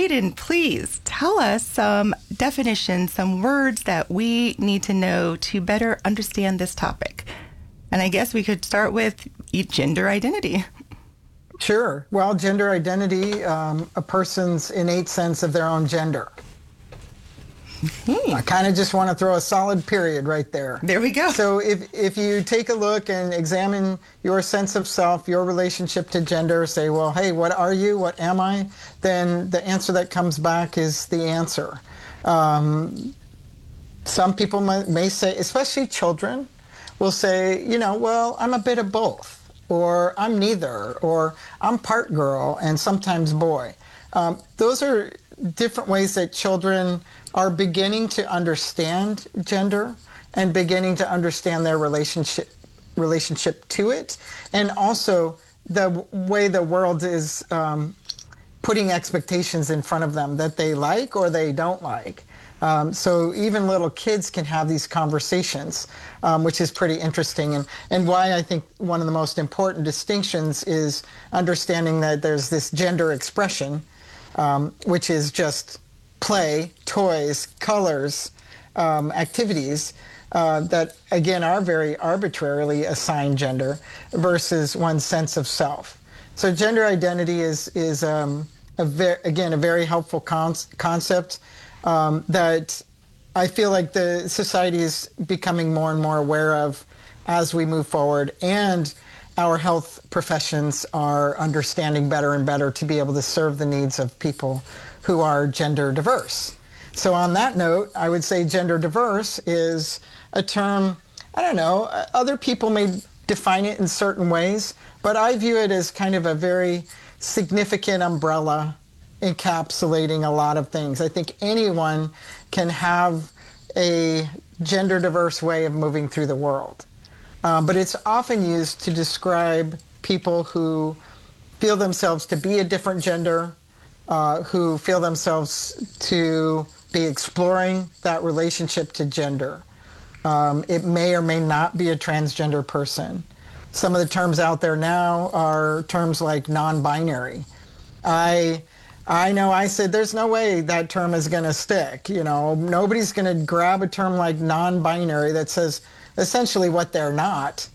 Hayden, please tell us some definitions, some words that we need to know to better understand this topic. And I guess we could start with gender identity. Sure. Well, gender identity, a person's innate sense of their own gender. I kind of just want to throw a solid period right there. There we go. So if you take a look and examine your sense of self, your relationship to gender, say, well, hey, what are you? What am I? Then the answer that comes back is the answer. Some people may say, especially children, will say, well, I'm a bit of both, or I'm neither, or I'm part girl and sometimes boy. Those are different ways that children are beginning to understand gender and beginning to understand their relationship to it, and also the way the world is putting expectations in front of them that they like or they don't like. So even little kids can have these conversations, which is pretty interesting, and why I think one of the most important distinctions is understanding that there's this gender expression, which is just play, toys, colors, activities that, again, are very arbitrarily assigned gender versus one's sense of self. So gender identity is a very helpful concept that I feel like the society is becoming more and more aware of as we move forward, and our health professions are understanding better and better to be able to serve the needs of people who are gender diverse. So on that note, I would say gender diverse is a term, I don't know, other people may define it in certain ways, but I view it as kind of a very significant umbrella encapsulating a lot of things. I think anyone can have a gender diverse way of moving through the world. But it's often used to describe people who feel themselves to be a different gender, who feel themselves to be exploring that relationship to gender. It may or may not be a transgender person. Some of the terms out there now are terms like non-binary. I know I said there's no way that term is going to stick. Nobody's going to grab a term like non-binary that says essentially what they're not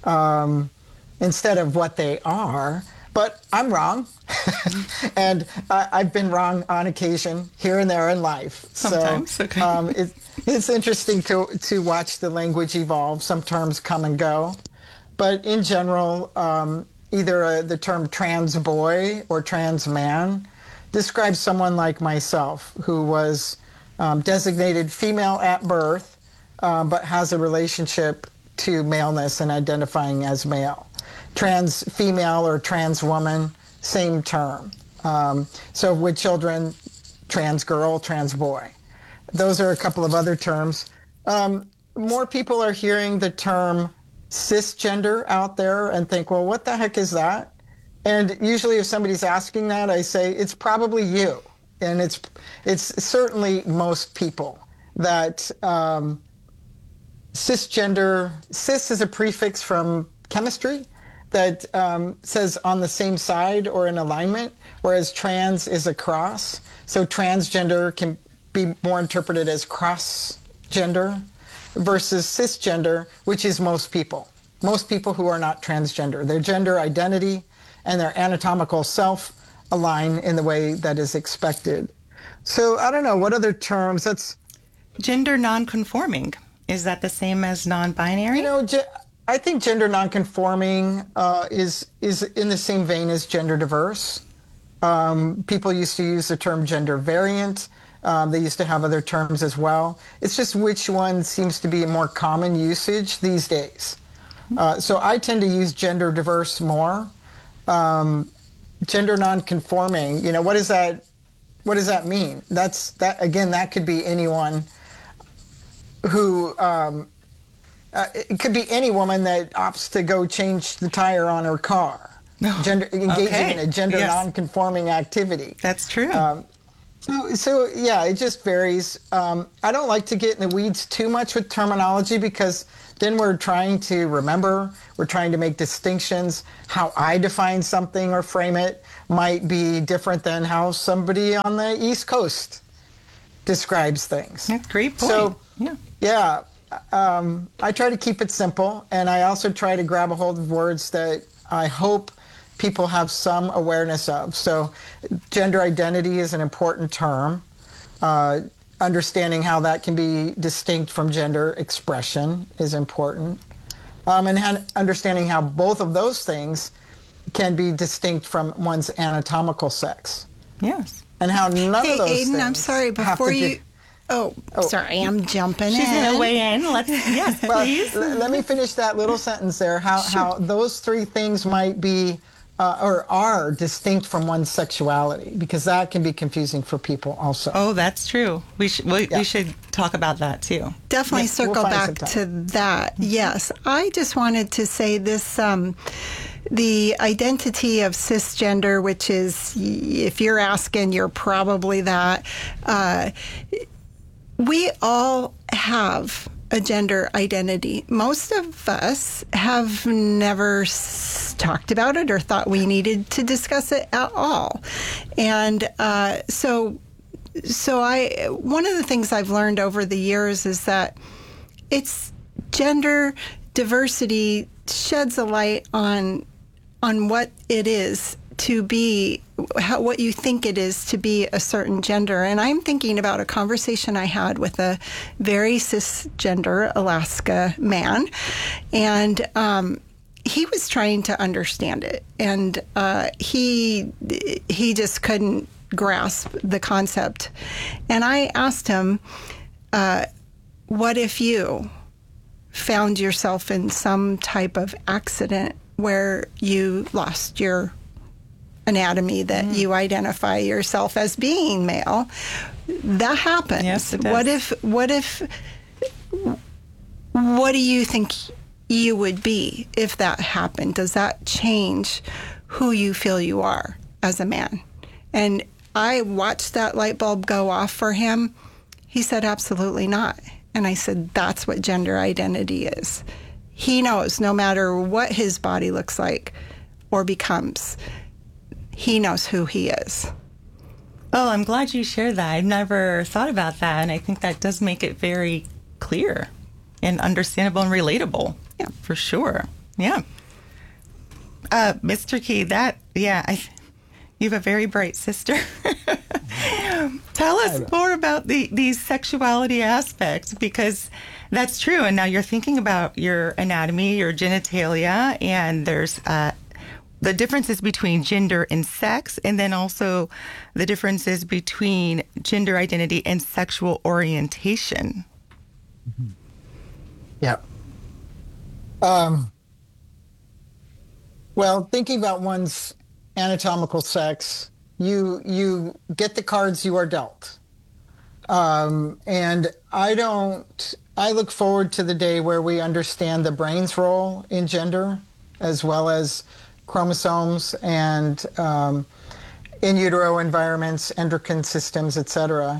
instead of what they are. But I'm wrong, and I've been wrong on occasion here and there in life. Sometimes, so, okay. It's interesting to watch the language evolve. Some terms come and go, but in general, either the term trans boy or trans man describes someone like myself who was designated female at birth, but has a relationship to maleness and identifying as male. Trans female or trans woman, same term. So with children, trans girl, trans boy. Those are a couple of other terms. More people are hearing the term cisgender out there and think, well, what the heck is that? And usually if somebody's asking that, I say, it's probably you. And it's certainly most people that cisgender, cis is a prefix from chemistry that says on the same side or in alignment, whereas trans is a cross. So transgender can be more interpreted as cross-gender versus cisgender, which is most people. Most people who are not transgender. Their gender identity and their anatomical self align in the way that is expected. So I don't know, what other terms? That's gender nonconforming. Is that the same as non-binary? I think gender nonconforming is in the same vein as gender diverse. People used to use the term gender variant. They used to have other terms as well. It's just which one seems to be a more common usage these days. So I tend to use gender diverse more. Gender nonconforming, what does that mean? That could be anyone who it could be any woman that opts to go change the tire on her car, engaging in a gender nonconforming activity. That's true. So yeah, it just varies. I don't like to get in the weeds too much with terminology because then we're trying to remember, we're trying to make distinctions. How I define something or frame it might be different than how somebody on the East Coast describes things. That's a great point. So yeah. yeah, I try to keep it simple, and I also try to grab a hold of words that I hope people have some awareness of. So gender identity is an important term. Understanding how that can be distinct from gender expression is important. And understanding how both of those things can be distinct from one's anatomical sex. Yes. And how none of those Aiden, things I'm sorry, before you... Sorry, I'm jumping in. She's going to weigh in. Yes, well, please. Let me finish that little sentence there. How those three things might be or are distinct from one's sexuality, because that can be confusing for people also. Oh, that's true. We should talk about that too. Definitely circle we'll back to that. Yes. I just wanted to say this, the identity of cisgender, which is, if you're asking, you're probably that. We all have a gender identity. Most of us have never talked about it or thought we needed to discuss it at all. And so one of the things I've learned over the years is that it's gender diversity sheds a light on what it is to be, what you think it is to be a certain gender. And I'm thinking about a conversation I had with a very cisgender Alaska man, and he was trying to understand it, and he just couldn't grasp the concept. And I asked him, what if you found yourself in some type of accident where you lost your anatomy, that you identify yourself as being male? That happens. Yes, it does. What do you think you would be if that happened? Does that change who you feel you are as a man? And I watched that light bulb go off for him. He said, absolutely not. And I said, that's what gender identity is. He knows no matter what his body looks like or becomes, he knows who he is. Oh, I'm glad you shared that. I've never thought about that, and I think that does make it very clear and understandable and relatable. Yeah, for sure. Yeah. Mr. Key, you have a very bright sister. Tell us more about these sexuality aspects, because that's true. And now you're thinking about your anatomy, your genitalia, and there's the differences between gender and sex, and then also the differences between gender identity and sexual orientation. Mm-hmm. Yeah. Well, thinking about one's anatomical sex, you get the cards you are dealt. And I look forward to the day where we understand the brain's role in gender, as well as chromosomes and in utero environments, endocrine systems, etc.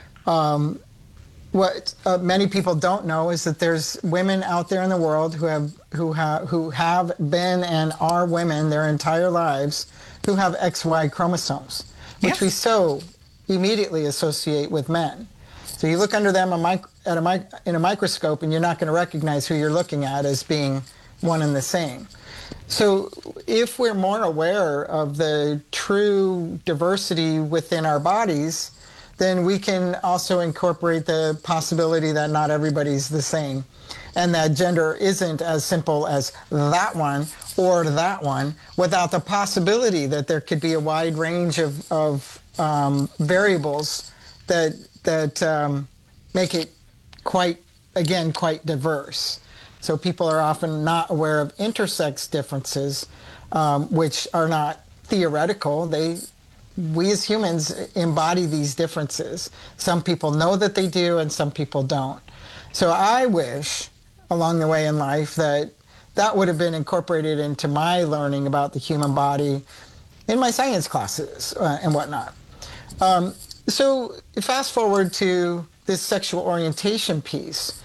What many people don't know is that there's women out there in the world who have been and are women their entire lives who have XY chromosomes, which we so immediately associate with men. So you look under them in a microscope, and you're not going to recognize who you're looking at as being one and the same. So if we're more aware of the true diversity within our bodies, then we can also incorporate the possibility that not everybody's the same, and that gender isn't as simple as that one or that one, without the possibility that there could be a wide range of variables that make it quite diverse. So people are often not aware of intersex differences, which are not theoretical. We as humans embody these differences. Some people know that they do, and some people don't. So I wish, along the way in life, that would have been incorporated into my learning about the human body in my science classes and whatnot. So fast forward to this sexual orientation piece.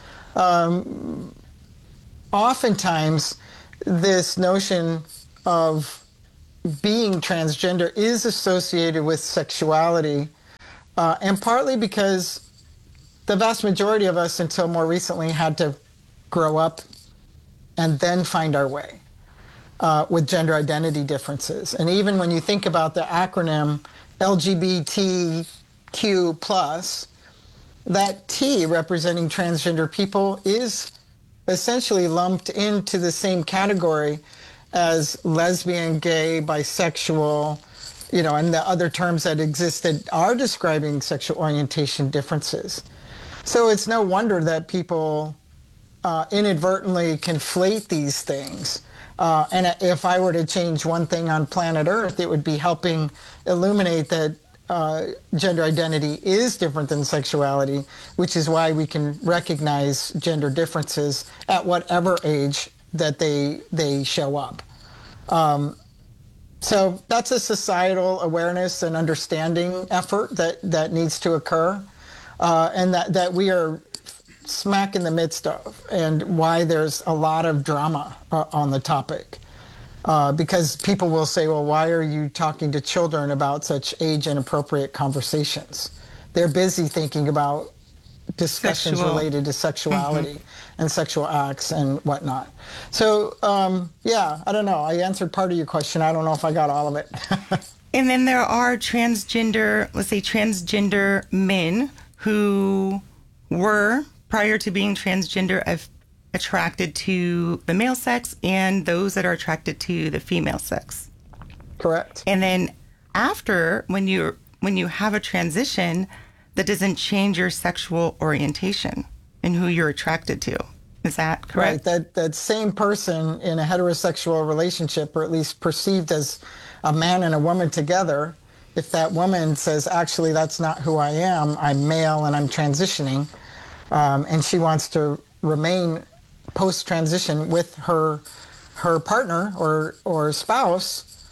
Oftentimes, this notion of being transgender is associated with sexuality, and partly because the vast majority of us until more recently had to grow up and then find our way with gender identity differences. And even when you think about the acronym LGBTQ+, that T representing transgender people is essentially lumped into the same category as lesbian, gay, bisexual, and the other terms that exist that are describing sexual orientation differences. So it's no wonder that people inadvertently conflate these things. And if I were to change one thing on planet Earth, it would be helping illuminate that gender identity is different than sexuality, which is why we can recognize gender differences at whatever age that they show up. So that's a societal awareness and understanding effort that needs to occur, and that we are smack in the midst of, and why there's a lot of drama on the topic. Because people will say, well, why are you talking to children about such age-inappropriate conversations? They're busy thinking about discussions related to sexuality and sexual acts and whatnot. So, yeah, I don't know. I answered part of your question. I don't know if I got all of it. And then there are transgender, let's say transgender men who were, prior to being transgender, attracted to the male sex, and those that are attracted to the female sex. Correct. And then after, when you have a transition, that doesn't change your sexual orientation and who you're attracted to. Is that correct? Right. That same person in a heterosexual relationship, or at least perceived as a man and a woman together, if that woman says, actually, that's not who I am, I'm male and I'm transitioning, and she wants to remain post-transition with her partner or spouse,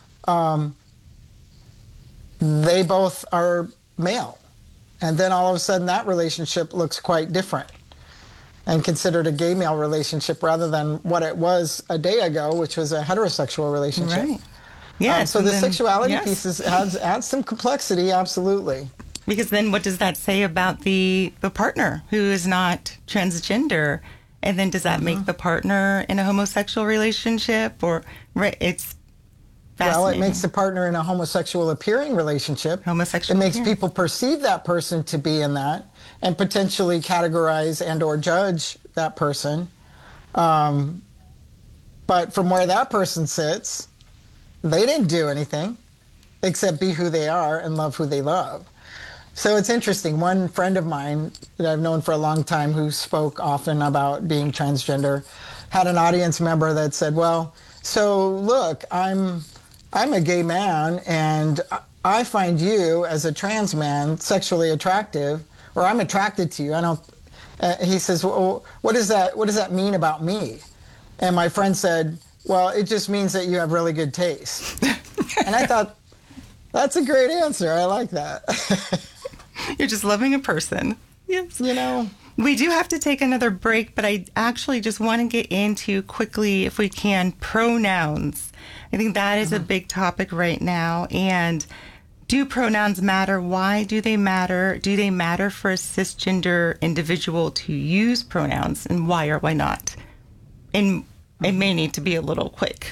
they both are male. And then all of a sudden that relationship looks quite different and considered a gay male relationship rather than what it was a day ago, which was a heterosexual relationship. Right. Yeah. So the sexuality piece adds some complexity, absolutely. Because then what does that say about the partner who is not transgender? And then does that make the partner in a homosexual relationship? Or it's fascinating. Well, it makes the partner in a homosexual appearing relationship. It makes people perceive that person to be in that and potentially categorize and or judge that person. But from where that person sits, they didn't do anything except be who they are and love who they love. So it's interesting. One friend of mine that I've known for a long time who spoke often about being transgender had an audience member that said, well, so look, I'm a gay man and I find you as a trans man sexually attractive, or I'm attracted to you. I don't, he says, well, what does that mean about me? And my friend said, well, it just means that you have really good taste. And I thought, that's a great answer. I like that. You're just loving a person. Yes. We do have to take another break, but I actually just want to get into quickly, if we can, pronouns. I think that is a big topic right now. And do pronouns matter? Why do they matter? Do they matter for a cisgender individual to use pronouns? And why or why not? And it may need to be a little quick.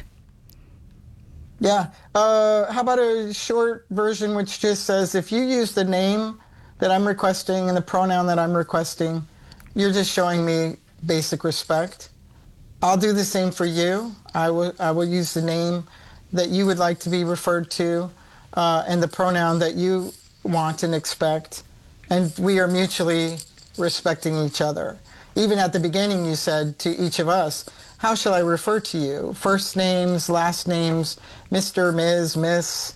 Yeah. How about a short version which just says, if you use the name that I'm requesting and the pronoun that I'm requesting, you're just showing me basic respect. I'll do the same for you. I will use the name that you would like to be referred to and the pronoun that you want and expect. And we are mutually respecting each other. Even at the beginning, you said to each of us, how shall I refer to you? First names, last names, Mr., Ms., Miss.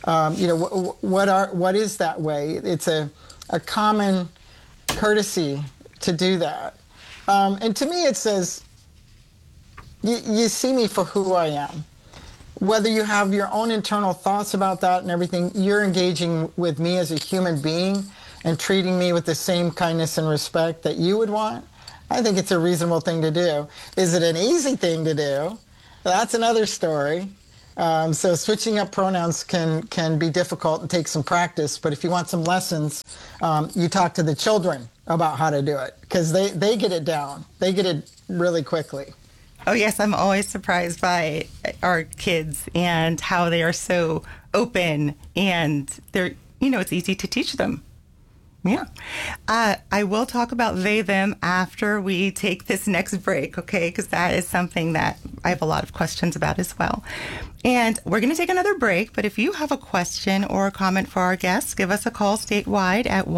What is that way? It's a common courtesy to do that. And to me, it says, you see me for who I am. Whether you have your own internal thoughts about that and everything, you're engaging with me as a human being and treating me with the same kindness and respect that you would want, I think it's a reasonable thing to do. Is it an easy thing to do? That's another story. So switching up pronouns can be difficult and take some practice, but if you want some lessons, you talk to the children about how to do it, because they get it down. They get it really quickly. Oh, yes, I'm always surprised by our kids and how they are so open, and they're, it's easy to teach them. Yeah. I will talk about they, them after we take this next break, okay? Because that is something that I have a lot of questions about as well. And we're going to take another break, but if you have a question or a comment for our guests, give us a call statewide at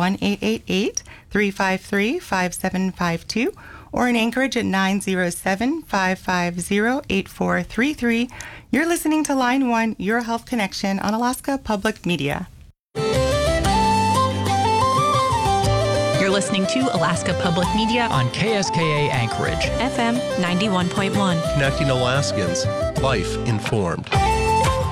1-888-353-5752 or in Anchorage at 907-550-8433. You're listening to Line 1, Your Health Connection on Alaska Public Media. You're listening to Alaska Public Media on KSKA Anchorage, FM 91.1. Connecting Alaskans, life informed.